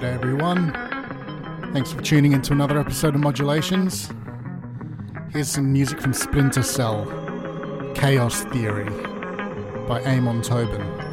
G'day everyone. Thanks for tuning into another episode of Modulations. Here's some music from Splinter Cell, Chaos Theory by Amon Tobin.